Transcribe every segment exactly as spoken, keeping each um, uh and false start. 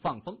放风。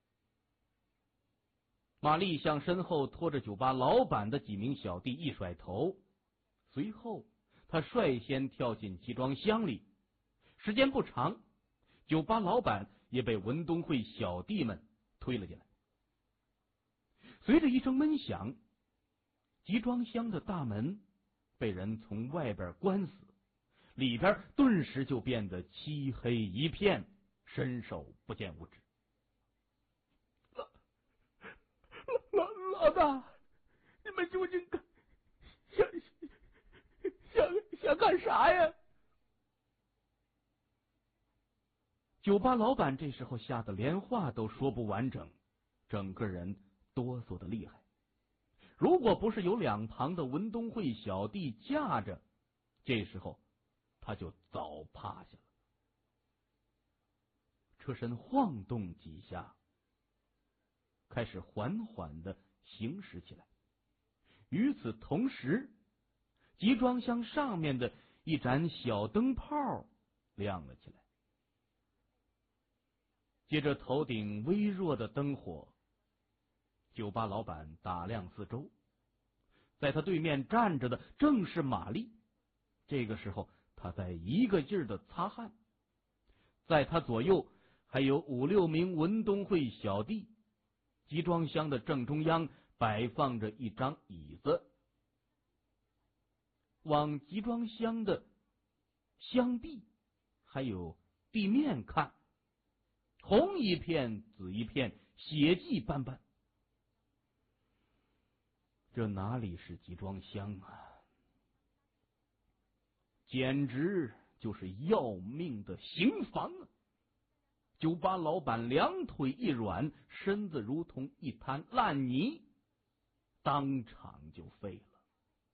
玛丽向身后拖着酒吧老板的几名小弟一甩头，随后他率先跳进集装箱里。时间不长，酒吧老板也被文东会小弟们推了进来。随着一声闷响，集装箱的大门被人从外边关死，里边顿时就变得漆黑一片，伸手不见五指。 老老老大，你们究竟干想想想干啥呀？ 酒吧老板这时候吓得连话都说不完整，整个人哆嗦的厉害。如果不是有两旁的文东会小弟架着，这时候他就早趴下了。车身晃动几下，开始缓缓的行驶起来。与此同时，集装箱上面的一盏小灯泡亮了起来。借着头顶微弱的灯火，酒吧老板打量四周，在他对面站着的正是玛丽。这个时候他在一个劲儿的擦汗，在他左右还有五六名文东会小弟。集装箱的正中央摆放着一张椅子，往集装箱的箱壁还有地面看，红一片紫一片，血迹斑斑。这哪里是集装箱啊，简直就是要命的刑房啊！酒吧老板两腿一软，身子如同一滩烂泥，当场就废了。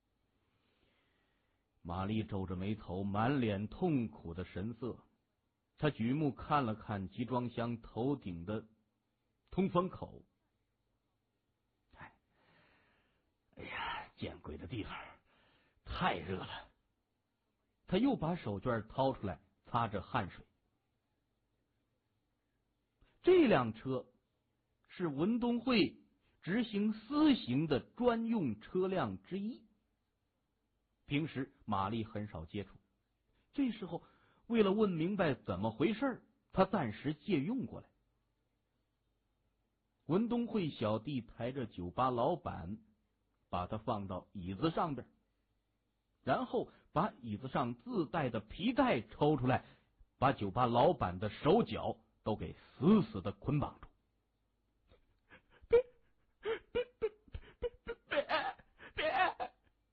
玛丽皱着眉头，满脸痛苦的神色。他举目看了看集装箱头顶的通风口，哎，哎呀，见鬼的地方，太热了。他又把手绢掏出来擦着汗水。这辆车是文东会执行私刑的专用车辆之一，平时玛丽很少接触，这时候为了问明白怎么回事，他暂时借用过来。文东会小弟抬着酒吧老板，把他放到椅子上边，然后把椅子上自带的皮带抽出来，把酒吧老板的手脚都给死死的捆绑住。 别别别别别别！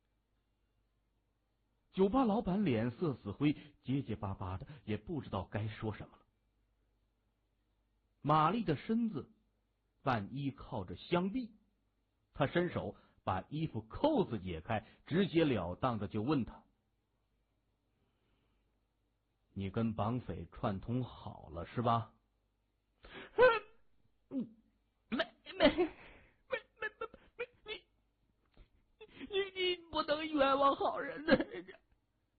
酒吧老板脸色死灰，结结巴巴的，也不知道该说什么了。玛丽的身子半依靠着箱壁，他伸手把衣服扣子解开，直截了当的就问他：“你跟绑匪串通好了是吧？” 嗯，没没没没没没，你你你不能冤枉好人的人家。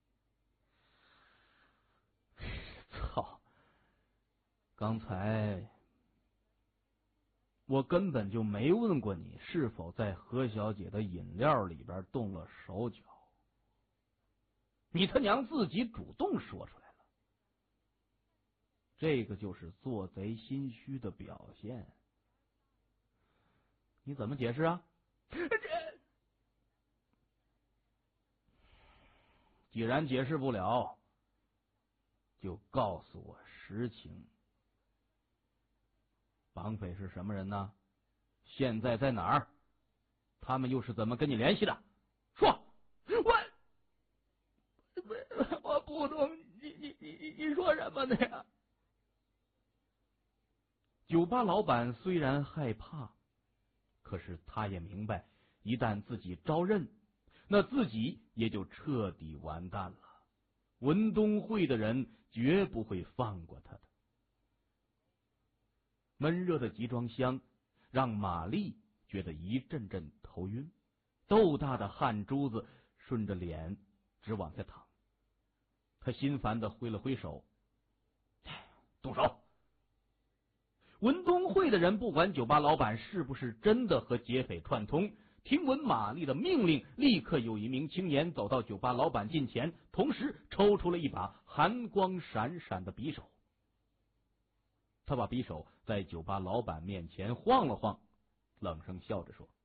操！刚才我根本就没问过你是否在何小姐的饮料里边动了手脚，你他娘自己主动说出来了，这个就是做贼心虚的表现。你怎么解释啊？ 这既然解释不了，就告诉我实情。绑匪是什么人呢？现在在哪儿？他们又是怎么跟你联系的？说！ 我我不懂，你你你你说什么呢呀？ 酒吧老板虽然害怕，可是他也明白，一旦自己招认，那自己也就彻底完蛋了。文东会的人绝不会放过他的。闷热的集装箱让玛丽觉得一阵阵头晕，豆大的汗珠子顺着脸直往下淌。他心烦的挥了挥手：“动手！” 文东会的人不管酒吧老板是不是真的和劫匪串通，听闻玛丽的命令，立刻有一名青年走到酒吧老板近前，同时抽出了一把寒光闪闪的匕首。他把匕首在酒吧老板面前晃了晃，冷声笑着说：“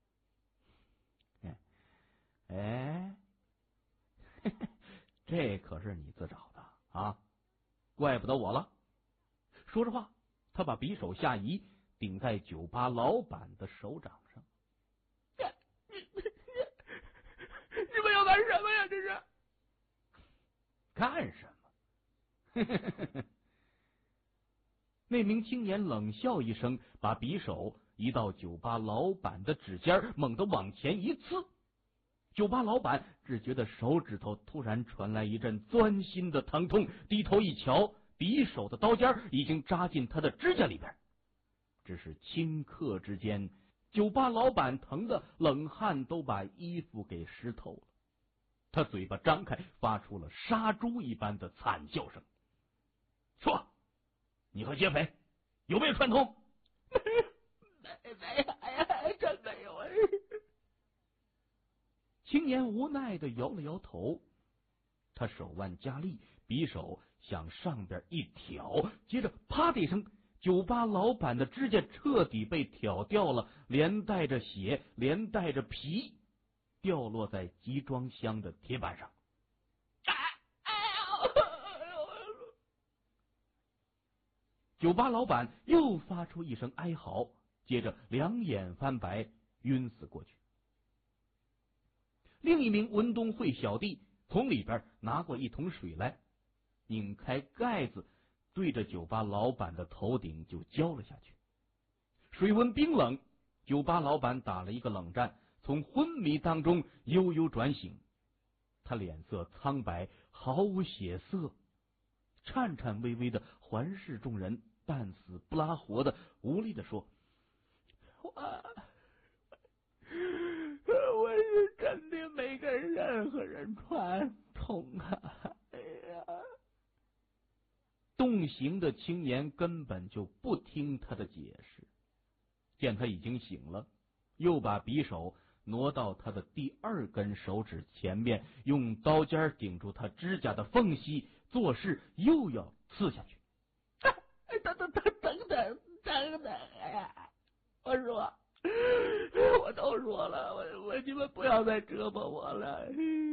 哎，嘿嘿，这可是你自找的啊，怪不得我了。”说着话，他把匕首下移，顶在酒吧老板的手掌上。 你你你们要干什么呀？这是干什么？那名青年冷笑一声，把匕首移到酒吧老板的指尖，猛地往前一刺。酒吧老板只觉得手指头突然传来一阵钻心的疼痛，低头一瞧，匕首的刀尖已经扎进他的指甲里边。只是顷刻之间，酒吧老板疼得冷汗都把衣服给湿透了。他嘴巴张开，发出了杀猪一般的惨叫声：“说，你和劫匪有没有串通？”“ 没没，哎呀，真没有。” 青年无奈的摇了摇头，他手腕加力，匕首向上边一挑，接着啪的一声，酒吧老板的指甲彻底被挑掉了，连带着血，连带着皮，掉落在集装箱的铁板上。酒吧老板又发出一声哀嚎，接着两眼翻白，晕死过去。另一名文东会小弟从里边拿过一桶水来，拧开盖子，对着酒吧老板的头顶就浇了下去。水温冰冷，酒吧老板打了一个冷战，从昏迷当中悠悠转醒。他脸色苍白，毫无血色，颤颤巍巍的环视众人，半死不拉活的无力的说：“ 我我是真的没跟任何人串通啊！”哎呀， 动刑的青年根本就不听他的解释，见他已经醒了，又把匕首挪到他的第二根手指前面，用刀尖顶住他指甲的缝隙，作势又要刺下去。 哎，等等等等等等等！哎呀，我说，我都说了，我我你们不要再折磨我了。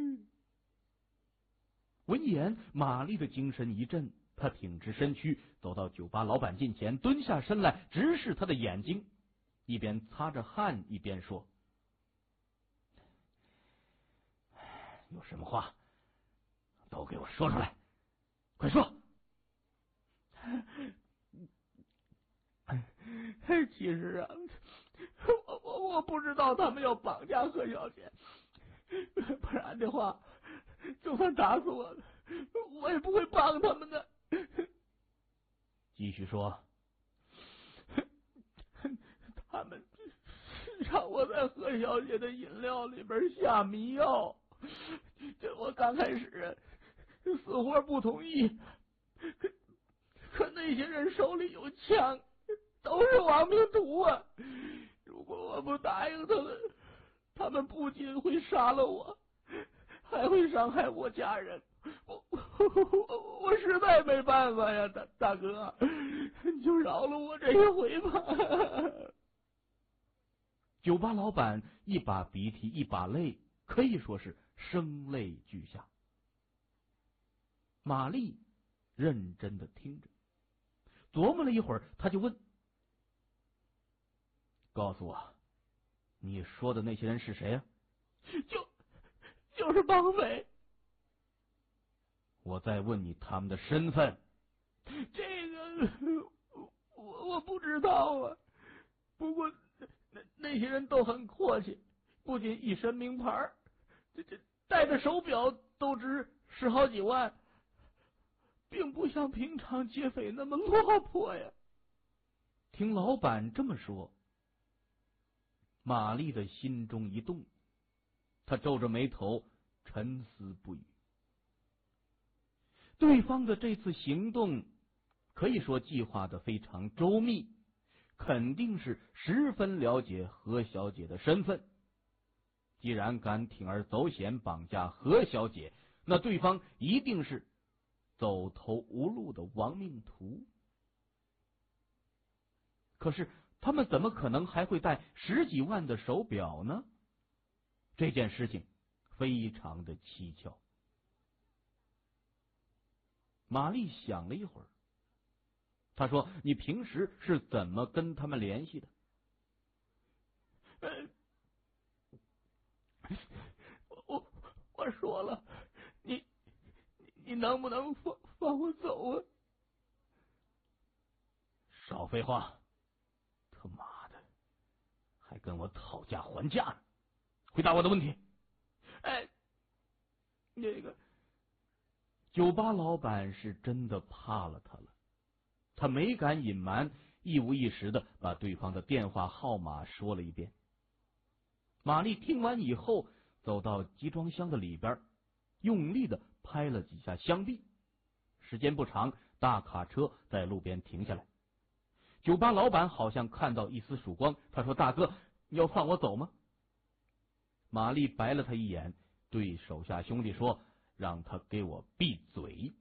闻言，玛丽的精神一振，她挺直身躯，走到酒吧老板近前，蹲下身来，直视他的眼睛，一边擦着汗，一边说：“有什么话都给我说出来，快说！” 其实啊，我我我不知道他们要绑架何小姐，不然的话，就算打死我，我也不会帮他们的。 继续说。 他们让我在何小姐的饮料里边下迷药，这我刚开始死活不同意，可可那些人手里有枪，都是亡命徒啊！如果我不答应他们，他们不仅会杀了我，还会伤害我家人。我我我实在没办法呀，大大哥，你就饶了我这一回吧。 酒吧老板一把鼻涕一把泪，可以说是声泪俱下。玛丽认真的听着，琢磨了一会儿，他就问：“告诉我，你说的那些人是谁呀？”“ 就就是绑匪。”“ 我再问你他们的身份。”“ 这个我我不知道啊，不过那那些人都很阔气，不仅一身名牌，这这戴的手表都值十好几万，并不像平常劫匪那么落魄呀。” 听老板这么说，玛丽的心中一动，她皱着眉头沉思不语。对方的这次行动可以说计划的非常周密， 肯定是十分了解何小姐的身份。既然敢铤而走险绑架何小姐，那对方一定是走投无路的亡命徒。可是他们怎么可能还会戴十几万的手表呢？这件事情非常的蹊跷。玛丽想了一会儿，她说：“你平时是怎么跟他们联系的？” 呃，我我说了，你你能不能放放我走啊？ 少废话！他妈的，还跟我讨价还价呢！回答我的问题。 哎，那个酒吧老板是真的怕了他了，他没敢隐瞒，一五一十的把对方的电话号码说了一遍。玛丽听完以后，走到集装箱的里边，用力的拍了几下箱壁。时间不长，大卡车在路边停下来。酒吧老板好像看到一丝曙光，他说：“大哥，你要放我走吗？”玛丽白了他一眼，对手下兄弟说：“让他给我闭嘴。”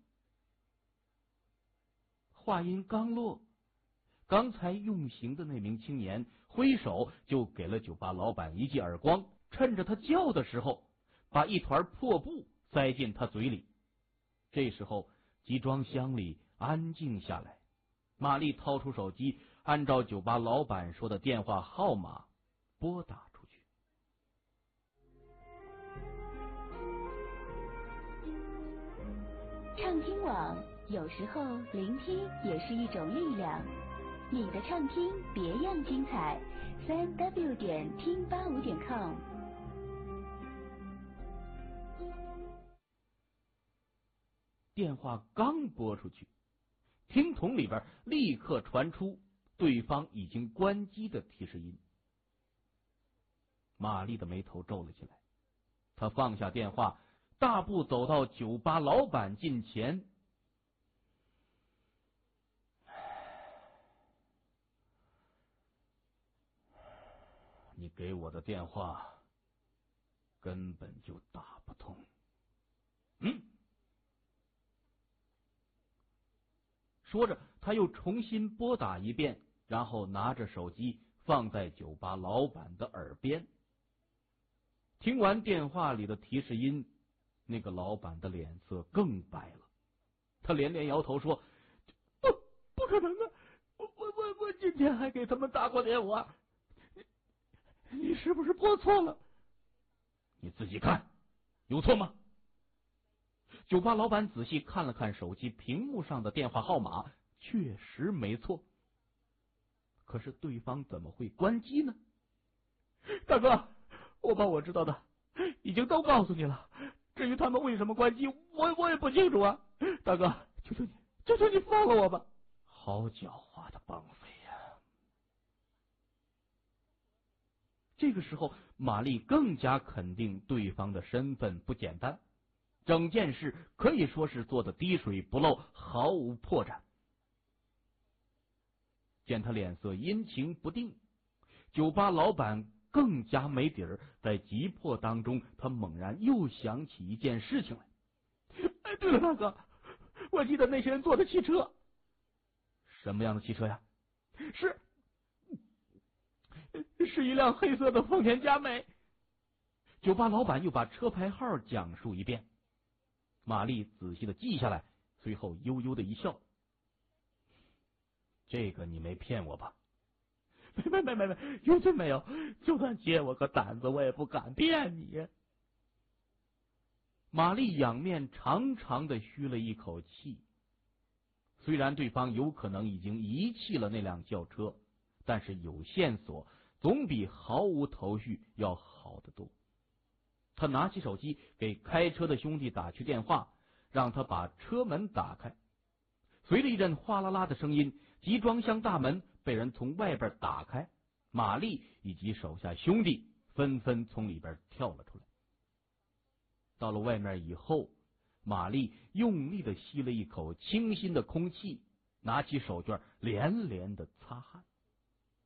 话音刚落，刚才用刑的那名青年挥手就给了酒吧老板一记耳光，趁着他叫的时候，把一团破布塞进他嘴里。这时候，集装箱里安静下来。玛丽掏出手机，按照酒吧老板说的电话号码拨打出去。 畅听网，有时候聆听也是一种力量。你的畅听别样精彩，三 w 点听八五点 com。 电话刚拨出去，听筒里边立刻传出对方已经关机的提示音。玛丽的眉头皱了起来，她放下电话，大步走到酒吧老板近前。你给我的电话根本就打不通。嗯。说着，他又重新拨打一遍，然后拿着手机放在酒吧老板的耳边。听完电话里的提示音，那个老板的脸色更白了，他连连摇头说：“ 不，不可能的！我我我我今天还给他们打过电话，你你是不是拨错了？ 你自己看，有错吗？”酒吧老板仔细看了看手机屏幕上的电话号码，确实没错。可是对方怎么会关机呢？ 大哥，我把我知道的已经都告诉你了，至于他们为什么关机，我我也不清楚啊。大哥，求求你，求求你放了我吧！ 好狡猾的绑匪呀！这个时候，玛丽更加肯定对方的身份不简单。整件事可以说是做的滴水不漏，毫无破绽。见他脸色阴晴不定，酒吧老板更加没底儿。在急迫当中，他猛然又想起一件事情来。 哎，对了，大哥，我记得那些人坐的汽车。 什么样的汽车呀？ 是，是一辆黑色的丰田佳美。 酒吧老板又把车牌号讲述一遍。玛丽仔细的记下来，随后悠悠的一笑：“这个你没骗我吧？”“ 没没没没没，绝对没有！就算借我个胆子，我也不敢骗你。” 玛丽仰面长长的吁了一口气。虽然对方有可能已经遗弃了那辆轿车，但是有线索总比毫无头绪要好得多。他拿起手机给开车的兄弟打去电话，让他把车门打开。随着一阵哗啦啦的声音，集装箱大门被人从外边打开，玛丽以及手下兄弟纷纷从里边跳了出来。到了外面以后，玛丽用力的吸了一口清新的空气，拿起手绢连连的擦汗。